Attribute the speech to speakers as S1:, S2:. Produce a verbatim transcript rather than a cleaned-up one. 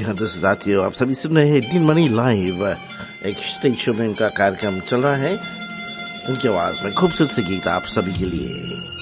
S1: हाँ दोस्तों साथियों, आप सभी सुन रहे हैं टीन मनी लाइव। एक स्टेज शो में इनका कार्यक्रम चल रहा है। उनकी आवाज में खूबसूरत से गीत आप सभी के लिए।